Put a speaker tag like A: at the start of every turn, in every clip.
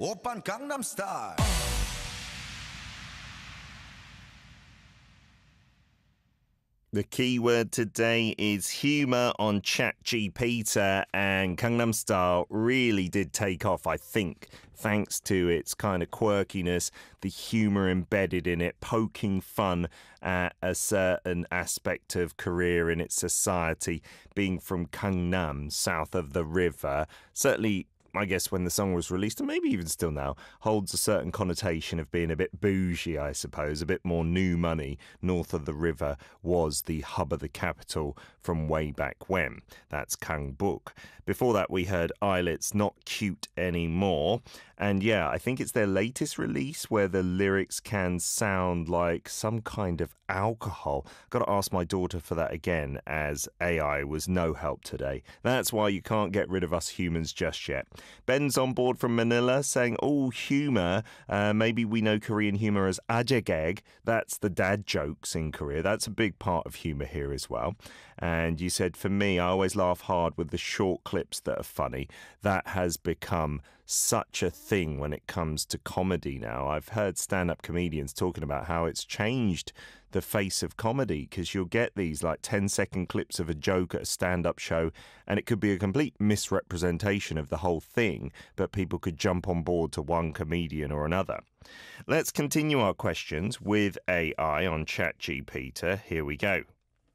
A: Oppan Gangnam Style.
B: The key word today is humour on ChatGPT, and Gangnam Style really did take off, I think, thanks to its kind of quirkiness, the humour embedded in it, poking fun at a certain aspect of Korea in its society, being from Gangnam, south of the river. Certainly, I guess when the song was released, and maybe even still now, holds a certain connotation of being a bit bougie, I suppose, a bit more new money. North of the river was the hub of the capital from way back when. That's Gangbuk. Before that, we heard Eyelets, Not Cute Anymore. And yeah, I think it's their latest release where the lyrics can sound like some kind of alcohol. Got to ask my daughter for that again, as AI was no help today. That's why you can't get rid of us humans just yet. Ben's on board from Manila saying, oh, humour. Maybe we know Korean humour as ajegeg. That's the dad jokes in Korea. That's a big part of humour here as well. And you said, for me, I always laugh hard with the short clips that are funny. That has become such a thing when it comes to comedy now. I've heard stand-up comedians talking about how it's changed the face of comedy, because you'll get these like 10-second clips of a joke at a stand-up show and it could be a complete misrepresentation of the whole thing, but people could jump on board to one comedian or another. Let's continue our questions with AI on ChatGPT. Here we go.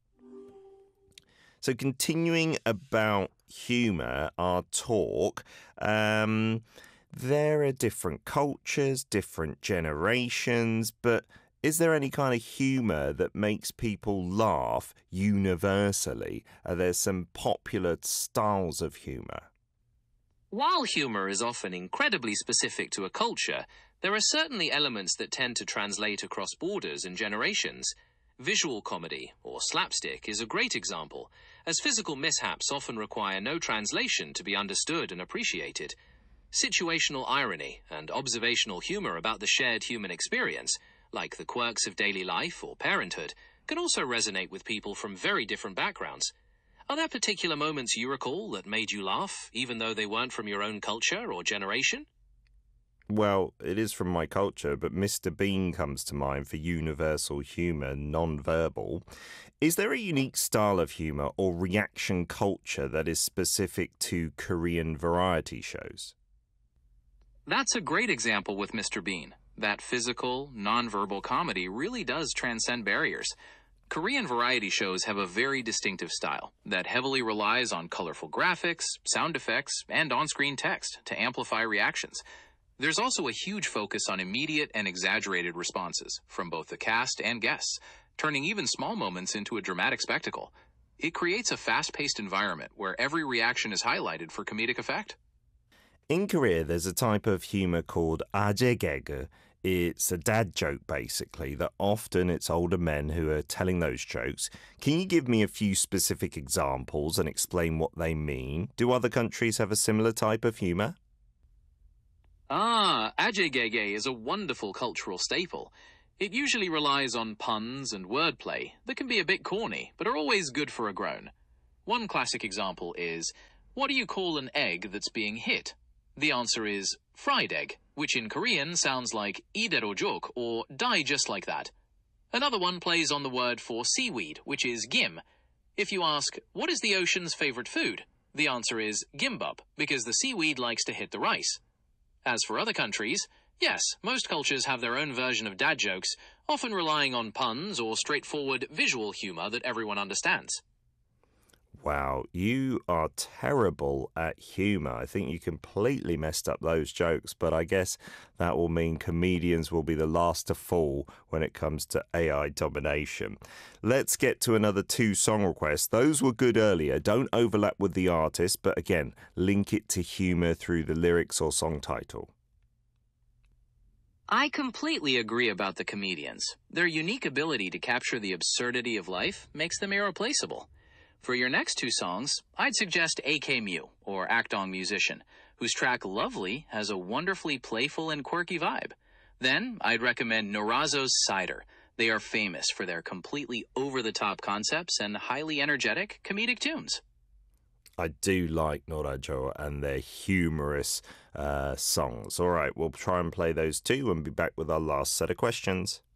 B: So continuing about humour, our talk, there are different cultures, different generations, but is there any kind of humour that makes people laugh universally? Are there some popular styles of humour?
C: While humour is often incredibly specific to a culture, there are certainly elements that tend to translate across borders and generations. Visual comedy, or slapstick, is a great example, as physical mishaps often require no translation to be understood and appreciated. Situational irony and observational humour about the shared human experience, like the quirks of daily life or parenthood, can also resonate with people from very different backgrounds. Are there particular moments you recall that made you laugh, even though they weren't from your own culture or generation?
B: Well, it is from my culture, but Mr. Bean comes to mind for universal humour, non-verbal. Is there a unique style of humour or reaction culture that is specific to Korean variety shows?
D: That's a great example with Mr. Bean. That physical, non-verbal comedy really does transcend barriers. Korean variety shows have a very distinctive style that heavily relies on colorful graphics, sound effects, and on-screen text to amplify reactions. There's also a huge focus on immediate and exaggerated responses from both the cast and guests, turning even small moments into a dramatic spectacle. It creates a fast-paced environment where every reaction is highlighted for comedic effect.
B: In Korea, there's a type of humour called ajegeg. It's a dad joke, basically, that often it's older men who are telling those jokes. Can you give me a few specific examples and explain what they mean? Do other countries have a similar type of humour?
D: Ajegege is a wonderful cultural staple. It usually relies on puns and wordplay that can be a bit corny, but are always good for a groan. One classic example is, what do you call an egg that's being hit? The answer is fried egg, which in Korean sounds like iderojok, or die just like that. Another one plays on the word for seaweed, which is gim. If you ask, what is the ocean's favorite food? The answer is gimbap, because the seaweed likes to hit the rice. As for other countries, yes, most cultures have their own version of dad jokes, often relying on puns or straightforward visual humor that everyone understands.
B: Wow, you are terrible at humour. I think you completely messed up those jokes, but I guess that will mean comedians will be the last to fall when it comes to AI domination. Let's get to another 2 song requests. Those were good earlier. Don't overlap with the artist, but again, link it to humour through the lyrics or song title.
D: I completely agree about the comedians. Their unique ability to capture the absurdity of life makes them irreplaceable. For your next 2 songs, I'd suggest AK Mew, or Akdong Musician, whose track Lovely has a wonderfully playful and quirky vibe. Then, I'd recommend Norazo's Cider. They are famous for their completely over-the-top concepts and highly energetic comedic tunes.
B: I do like Norajo and their humorous songs. All right, we'll try and play those too and be back with our last set of questions.